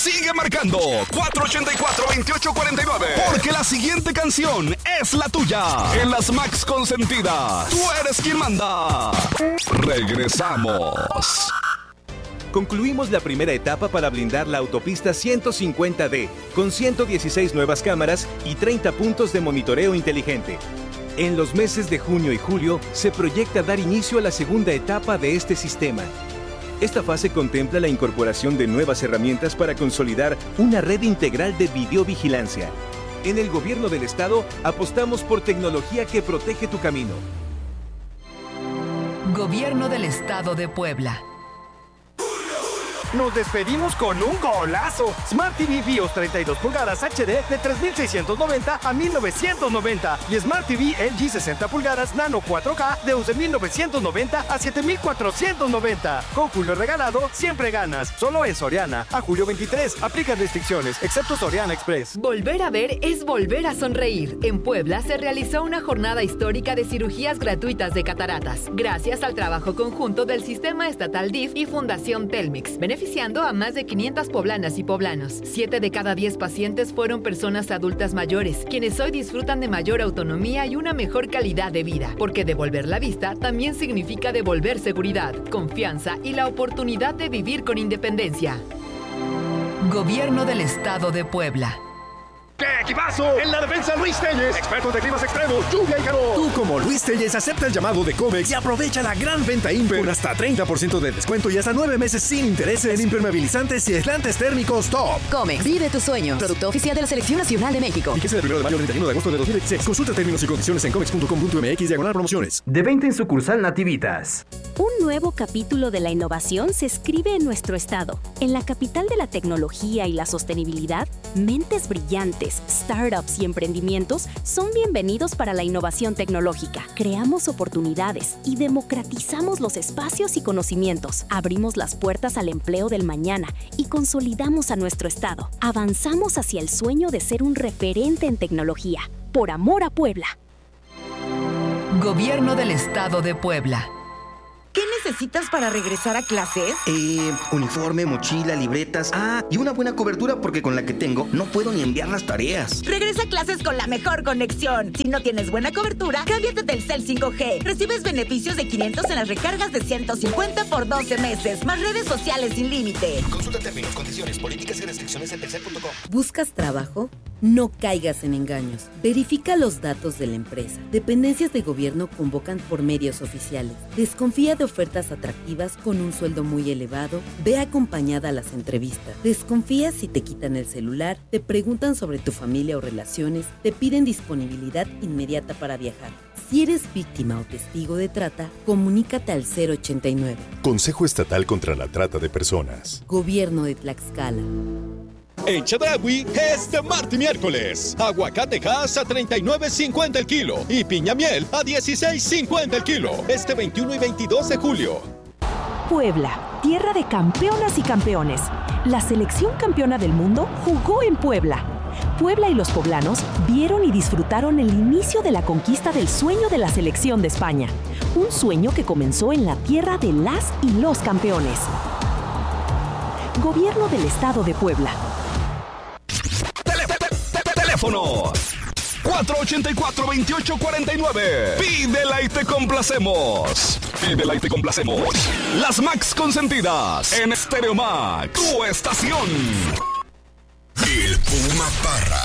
sigue marcando 484-2849, porque la siguiente canción es la tuya. En las Max Consentidas, tú eres quien manda. Regresamos. Concluimos la primera etapa para blindar la autopista 150D, con 116 nuevas cámaras y 30 puntos de monitoreo inteligente. En los meses de junio y julio se proyecta dar inicio a la segunda etapa de este sistema. Esta fase contempla la incorporación de nuevas herramientas para consolidar una red integral de videovigilancia. En el Gobierno del Estado apostamos por tecnología que protege tu camino. Gobierno del Estado de Puebla. Nos despedimos con un golazo. Smart TV BIOS 32 pulgadas HD de 3,690 a 1,990 y Smart TV LG 60 pulgadas Nano 4K de 11,990 a 7,490. Con Julio regalado, siempre ganas. Solo en Soriana. A julio 23. Aplican restricciones, excepto Soriana Express. Volver a ver es volver a sonreír. En Puebla se realizó una jornada histórica de cirugías gratuitas de cataratas, gracias al trabajo conjunto del Sistema Estatal DIF y Fundación Telmex, beneficiando a más de 500 poblanas y poblanos. 7 de cada 10 pacientes fueron personas adultas mayores, quienes hoy disfrutan de mayor autonomía y una mejor calidad de vida, porque devolver la vista también significa devolver seguridad, confianza y la oportunidad de vivir con independencia. Gobierno del Estado de Puebla. ¡Qué equipazo! En la defensa, Luis Telles, experto de climas extremos, lluvia y calor. Tú, como Luis Telles, acepta el llamado de Comex y aprovecha la gran venta Imper con hasta 30% de descuento y hasta 9 meses sin intereses en impermeabilizantes y aislantes térmicos top. Comex, vive tus sueños. Producto oficial de la Selección Nacional de México. Fíjese del 1 de mayo al 31 de agosto de 2016. Consulta términos y condiciones en comex.com.mx/promociones. De venta en sucursal Nativitas. Un nuevo capítulo de la innovación se escribe en nuestro estado. En la capital de la tecnología y la sostenibilidad, mentes brillantes, startups y emprendimientos son bienvenidos para la innovación tecnológica. Creamos oportunidades y democratizamos los espacios y conocimientos. Abrimos las puertas al empleo del mañana y consolidamos a nuestro estado. Avanzamos hacia el sueño de ser un referente en tecnología. Por amor a Puebla. Gobierno del Estado de Puebla. ¿Qué necesitas para regresar a clases? Uniforme, mochila, libretas. Y una buena cobertura porque con la que tengo no puedo ni enviar las tareas. Regresa a clases con la mejor conexión. Si no tienes buena cobertura, cámbiate del Telcel 5G. Recibes beneficios de 500 en las recargas de 150 por 12 meses, más redes sociales sin límite. Consulta términos, condiciones, políticas y restricciones en telcel.com. ¿Buscas trabajo? No caigas en engaños. Verifica los datos de la empresa. Dependencias de gobierno convocan por medios oficiales. Desconfía de ofertas atractivas con un sueldo muy elevado. Ve acompañada a las entrevistas. Desconfía si te quitan el celular, te preguntan sobre tu familia o relaciones, te piden disponibilidad inmediata para viajar. Si eres víctima o testigo de trata, comunícate al 089. Consejo Estatal contra la Trata de Personas. Gobierno de Tlaxcala. En Chedraui, este martes y miércoles, aguacatejas a $39.50 el kilo y piña miel a $16.50 el kilo, este 21 y 22 de julio. Puebla, tierra de campeonas y campeones. La selección campeona del mundo jugó en Puebla. Puebla y los poblanos vieron y disfrutaron el inicio de la conquista del sueño de la selección de España. Un sueño que comenzó en la tierra de las y los campeones. Gobierno del Estado de Puebla. Teléfono 484-2849. Pídela y te complacemos. Pídela y te complacemos. Las Max Consentidas en Stereo Max, tu estación. El Puma Parra.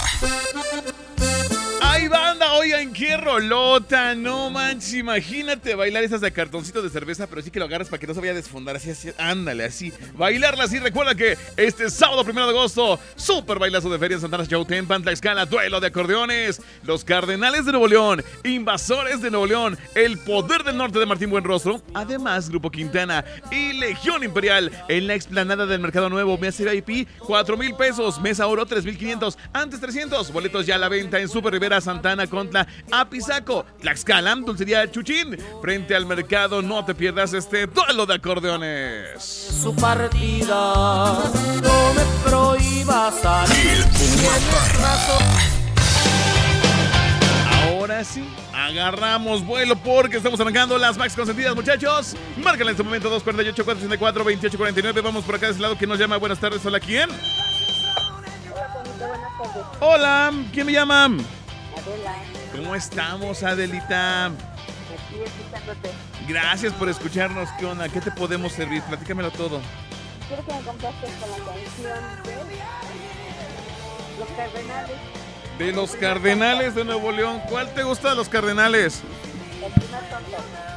¡Ay, banda! Oigan, qué rolota. No manches, imagínate bailar esas de cartoncitos de cerveza, pero sí que lo agarras para que no se vaya a desfondar. Así, ándale, así. Bailarla así. Recuerda que este sábado 1 de agosto, super bailazo de Feria en Santana, Chautempan, Tlaxcala, duelo de acordeones. Los Cardenales de Nuevo León, Invasores de Nuevo León, El Poder del Norte de Martín Buenrostro. Además, Grupo Quintana y Legión Imperial en la explanada del Mercado Nuevo. Mesa VIP, 4,000 pesos. Mesa Oro, 3,500. Antes 300. Boletos ya a la venta en Super Rivera Santana, Contla, Apizaco, Tlaxcala, Dulcería Chuchín. Frente al mercado, no te pierdas este duelo de acordeones. Su partida no me prohíba salir. Ahora ahora sí, agarramos vuelo porque estamos arrancando las Max consentidas, muchachos. Márcala en este momento 248-484-2849. Vamos por acá de ese lado. ¿Quién nos llama? Buenas tardes. Hola, ¿quién? Hola, buenas tardes. Hola, ¿quién me llama? Adela. ¿Cómo estamos, Adelita? Aquí escuchándote. Gracias por escucharnos. ¿Qué onda? ¿Qué te podemos servir? Platícamelo todo. Quiero que me complaces con la canción de Los Cardenales. De los Cardenales de Nuevo León. ¿Cuál te gusta de los Cardenales? El primer tonto.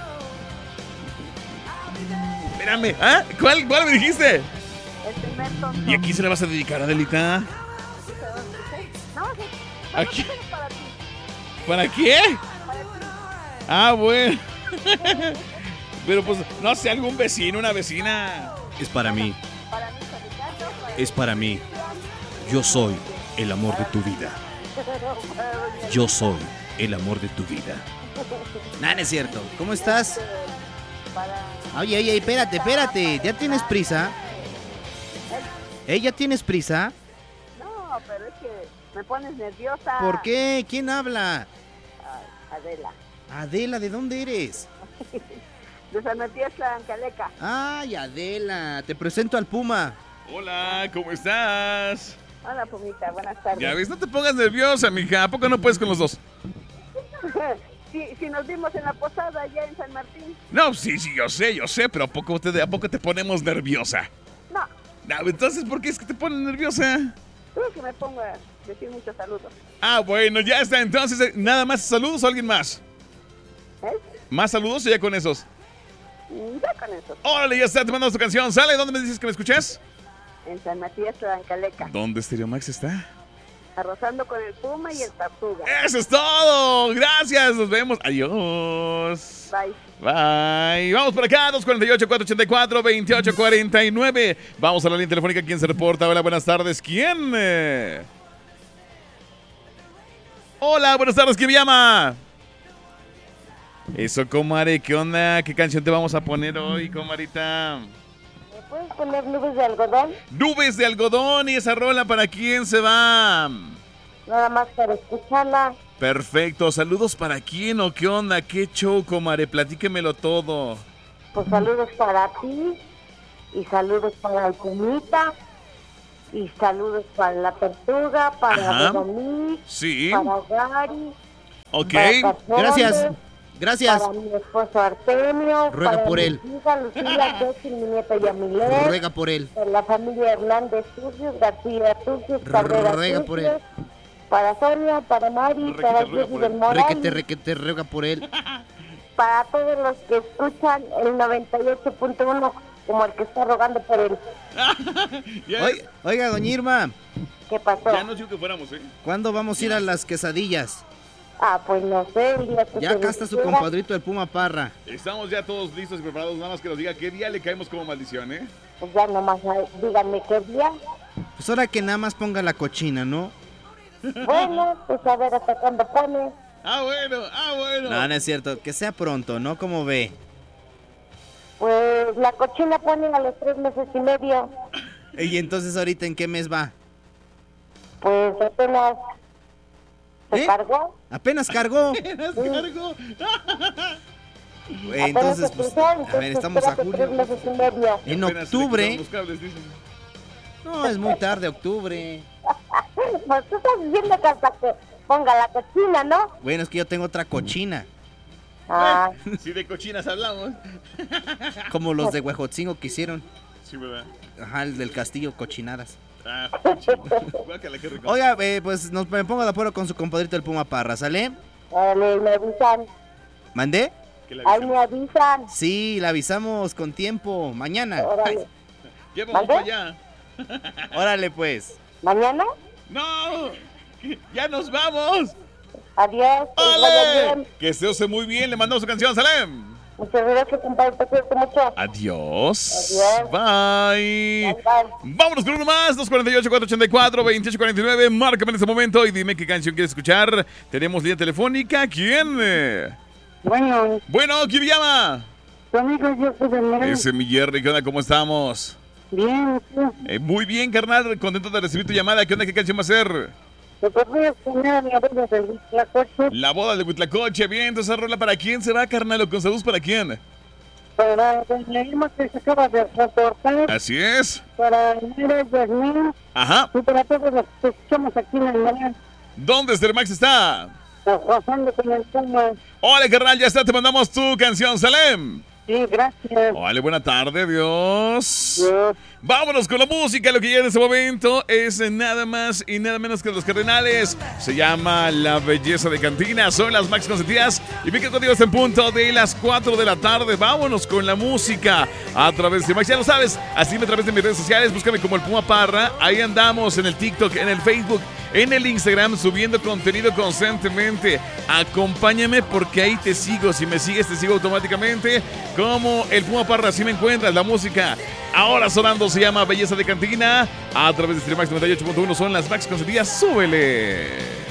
Espérame, ¿ah? ¿Cuál me dijiste? El primer tonto. ¿Y a quién se le vas a dedicar, Adelita? No, sí. ¿A quién? ¿Para qué? Ah, bueno. Pero pues, no sé, algún vecino, una vecina. Es para mí. Es para mí. Yo soy el amor de tu vida. Yo soy el amor de tu vida. Nah, no es cierto. ¿Cómo estás? Oye, espérate. ¿Ya tienes prisa? ¿Ya tienes prisa? No, pero es que me pones nerviosa. ¿Por qué? ¿Quién habla? Adela. Adela, ¿de dónde eres? De San Matías, Tlancaleca. Ay, Adela, te presento al Puma. Hola, ¿cómo estás? Hola, Pumita, buenas tardes. Ya ves, no te pongas nerviosa, mija. ¿A poco no puedes con los dos? Si nos vimos en la posada allá en San Martín. No, sí, yo sé, pero ¿a poco te ponemos nerviosa? No. No, entonces, ¿por qué es que te pones nerviosa? Creo que me pongo a decir muchos saludos. Ah, bueno, ya está. Entonces, ¿nada más saludos o alguien más? ¿Más saludos o ya con esos? Ya con esos. Órale, ya está, te mandamos tu canción. ¿Sale? ¿Dónde me dices que me escuches? En San Matías, Tlancaleca. ¿Dónde Stereo Max está? Arrozando con el Puma y el Tortuga. ¡Eso es todo! ¡Gracias! Nos vemos. Adiós. Bye. Vamos por acá, 248-484-2849. Vamos a la línea telefónica. ¿Quién se reporta? Hola, buenas tardes. ¿Quién? Hola, buenas tardes. ¿Quién me llama? Eso, comare. ¿Qué onda? ¿Qué canción te vamos a poner hoy, comarita? ¿Me puedes poner Nubes de Algodón? Nubes de Algodón. ¿Y esa rola para quién se va? Nada más para escucharla. Perfecto. ¿Saludos para quién o qué onda? ¿Qué show, comare? Platíquemelo todo. Pues saludos para ti. Y saludos para el Pumita. Y saludos para la Tortuga. Para Veronique. Sí. Para Gary. Ok. Gracias. Para mi esposo Artemio. Ruega para por mi él. hija Lucía, Betty, mi nieto Yamilet. Ruega por él. Para la familia Hernández Turcios, García Turcios, Cabrera Ruega por él. Turcios. Para Sonia, para Mari, para Jessy del Moral. Requete, ruega por él. Para todos los que escuchan el 98.1, como el que está rogando por él. Oiga, doña Irma. ¿Qué pasó? Ya nos dijo que fuéramos, ¿eh? ¿Cuándo vamos a ir a las quesadillas? Ah, pues no sé, el día que Ya acá está su compadrito el Puma Parra. Estamos ya todos listos y preparados, nada más que nos diga qué día le caemos como maldición, ¿eh? Pues ya nomás díganme qué día. Pues ahora que nada más ponga la cochina, ¿no? Bueno, pues a ver hasta cuándo pone. Ah, bueno. No, no es cierto, que sea pronto, ¿no? ¿Cómo ve? Pues la cochina pone a los 3 meses y medio. ¿Y entonces ahorita en qué mes va? Pues apenas se cargó. ¿Apenas cargó? Entonces, pues, a ver, estamos a julio. En octubre. No, es muy tarde, octubre. Pues tú estás diciendo que hasta que ponga la cochina, ¿no? Bueno, es que yo tengo otra cochina. Ah. Si de cochinas hablamos. Como los de Huejotzingo que hicieron. Sí, ¿verdad? Ajá, el del castillo Cochinadas. Ah, guácala, qué rico. Oiga, pues me pongo de acuerdo con su compadrito el Puma Parra, ¿sale? Me avisan. ¿Mandé? Ahí me avisan. Sí, la avisamos con tiempo. Mañana. Órale. Ya vamos para allá. Órale, pues. ¿Mañana? ¡No! ¡Ya nos vamos! Adiós. ¡Ole! Que se ose muy bien. Le mandamos su canción, Salem. Muchas gracias, compadre. Te cuido mucho. Adiós. Adiós. Bye. Vámonos con uno más. 248-484-2849. Márcame en este momento y dime qué canción quieres escuchar. Tenemos línea telefónica. ¿Quién? Bueno, ¿quién me llama? Tu amigo Jeffrey de León. Ese es mi Jerry. ¿Qué onda? ¿Cómo estamos? Bien, ¿sí? Muy bien, carnal. Contento de recibir tu llamada. ¿Qué onda? ¿Qué canción va a ser? ¿Me podrías poner la boda de Huitlacoche? La boda de Huitlacoche, bien, entonces esa rola, ¿para quién se va, carnal? ¿O con saludos para quién? Para doña Irma, que se acaba de reportar. Así es. Para Mira y Yasmín. Ajá. Y para todos los que escuchamos aquí en el Maná. ¿Dónde Estéreo Max está? Trabajando con el Puma. Hola, carnal, ya está, te mandamos tu canción, Salem. Sí, gracias. Vale, buena tarde, adiós. Vámonos con la música. Lo que llega en este momento es nada más y nada menos que Los Cardenales. Se llama La Belleza de Cantina. Son las Max consentidas. Y me quedo contigo hasta en punto de las 4 de la tarde. Vámonos con la música a través de Max. Ya lo sabes, así a través de mis redes sociales. Búscame como el Puma Parra. Ahí andamos en el TikTok, en el Facebook, en el Instagram, subiendo contenido constantemente. Acompáñame porque ahí te sigo. Si me sigues, te sigo automáticamente. Como el Puma Parra, así me encuentras. La música ahora sonando se llama Belleza de Cantina. A través de Streamax 98.1 son las Max consentidas. ¡Súbele!